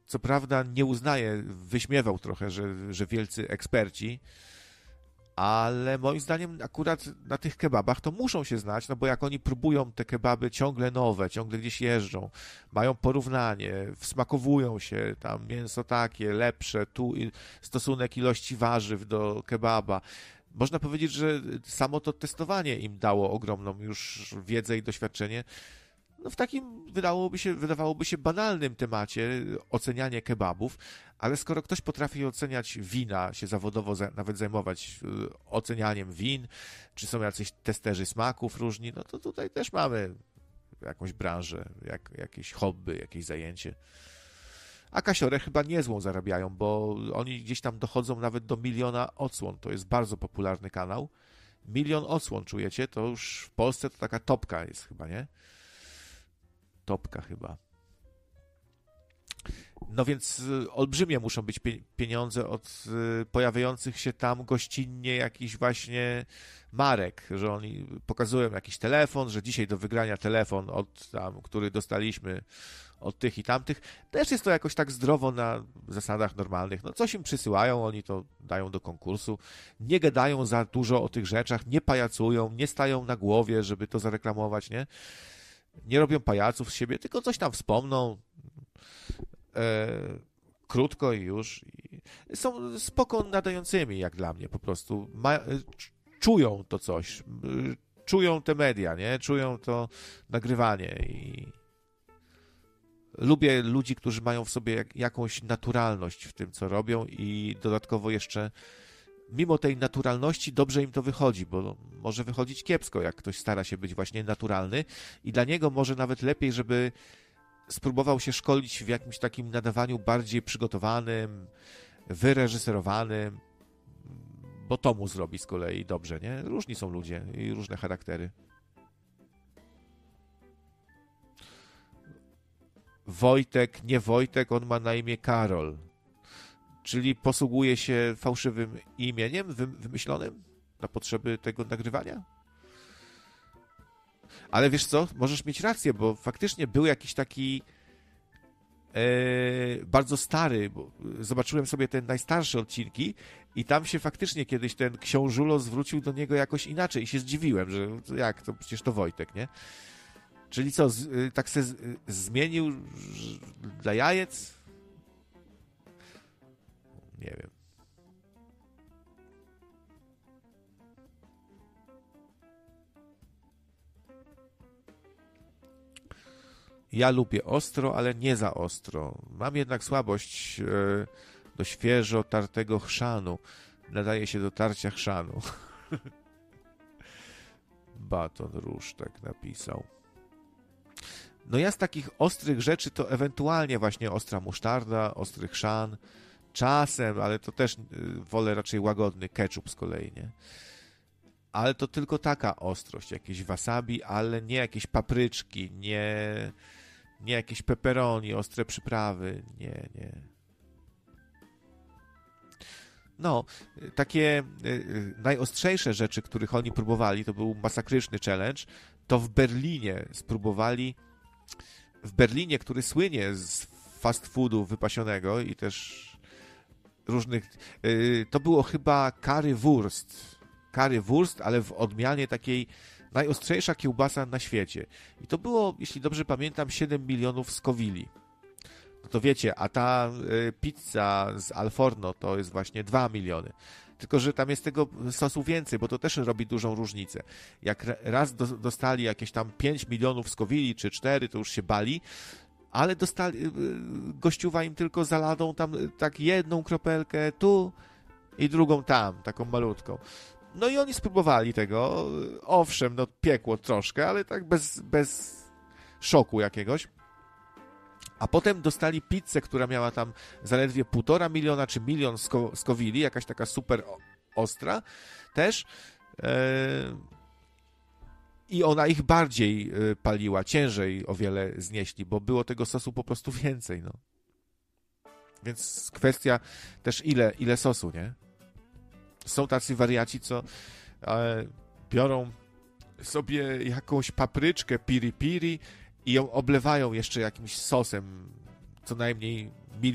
co prawda nie uznaję, wyśmiewał trochę, że wielcy eksperci, ale moim zdaniem akurat na tych kebabach to muszą się znać, no bo jak oni próbują te kebaby ciągle nowe, ciągle gdzieś jeżdżą, mają porównanie, wsmakowują się, tam mięso takie, lepsze, tu stosunek ilości warzyw do kebaba. Można powiedzieć, że samo to testowanie im dało ogromną już wiedzę i doświadczenie. No w takim wydawałoby się banalnym temacie ocenianie kebabów, ale skoro ktoś potrafi oceniać wina, się zawodowo nawet zajmować ocenianiem win, czy są jacyś testerzy smaków różni, no to tutaj też mamy jakąś branżę, jakieś hobby, jakieś zajęcie. A kasiore chyba niezłą zarabiają, bo oni gdzieś tam dochodzą nawet do 1 000 000 odsłon. To jest bardzo popularny kanał. 1 000 000 odsłon, czujecie? To już w Polsce to taka topka jest chyba, nie? Topka chyba. No więc olbrzymie muszą być pieniądze od pojawiających się tam gościnnie jakichś właśnie marek, że oni pokazują jakiś telefon, że dzisiaj do wygrania telefon od tam, który dostaliśmy od tych i tamtych. Też jest to jakoś tak zdrowo na zasadach normalnych. No coś im przysyłają, oni to dają do konkursu. Nie gadają za dużo o tych rzeczach, nie pajacują, nie stają na głowie, żeby to zareklamować, nie? Nie robią pajaców z siebie, tylko coś tam wspomną. Krótko i już. Są spoko nadającymi, jak dla mnie, po prostu. Czują to coś. Czują te media, nie? Czują to nagrywanie i lubię ludzi, którzy mają w sobie jakąś naturalność w tym, co robią i dodatkowo jeszcze mimo tej naturalności dobrze im to wychodzi, bo może wychodzić kiepsko, jak ktoś stara się być właśnie naturalny i dla niego może nawet lepiej, żeby spróbował się szkolić w jakimś takim nadawaniu bardziej przygotowanym, wyreżyserowanym, bo to mu zrobi z kolei dobrze, nie? Różni są ludzie i różne charaktery. Wojtek, nie Wojtek, on ma na imię Karol. Czyli posługuje się fałszywym imieniem wymyślonym na potrzeby tego nagrywania? Ale wiesz co, możesz mieć rację, bo faktycznie był jakiś taki bardzo stary, bo zobaczyłem sobie te najstarsze odcinki i tam się faktycznie kiedyś ten książulo zwrócił do niego jakoś inaczej i się zdziwiłem, że jak, to przecież to Wojtek, nie? Czyli co, tak se zmienił dla jajec? Nie wiem. Ja lubię ostro, ale nie za ostro. Mam jednak słabość do świeżo tartego chrzanu. Nadaje się do tarcia chrzanu. Baton Róż tak napisał. No ja z takich ostrych rzeczy to ewentualnie właśnie ostra musztarda, ostry chrzan. Czasem, ale to też wolę raczej łagodny ketchup z kolei, nie? Ale to tylko taka ostrość, jakieś wasabi, ale nie jakieś papryczki, nie jakieś pepperoni, ostre przyprawy, nie. No, takie najostrzejsze rzeczy, których oni próbowali, to był masakryczny challenge, to w Berlinie spróbowali, który słynie z fast foodu wypasionego i też różnych, to było chyba currywurst, ale w odmianie takiej najostrzejsza kiełbasa na świecie. I to było, jeśli dobrze pamiętam, 7 milionów Scoville. No to wiecie, a ta pizza z Al Forno to jest właśnie 2 miliony. Tylko że tam jest tego sosu więcej, bo to też robi dużą różnicę. Jak raz dostali jakieś tam 5 milionów Scoville czy 4, to już się bali, ale gościuwa im tylko zaladą tam tak jedną kropelkę tu i drugą tam, taką malutką. No i oni spróbowali tego, owszem, no piekło troszkę, ale tak bez szoku jakiegoś. A potem dostali pizzę, która miała tam zaledwie 1,5 miliona czy 1 milion Scoville, jakaś taka super ostra też. I ona ich bardziej paliła, ciężej o wiele znieśli, bo było tego sosu po prostu więcej, no. Więc kwestia też ile sosu, nie? Są tacy wariaci, co biorą sobie jakąś papryczkę piri-piri i ją oblewają jeszcze jakimś sosem, co najmniej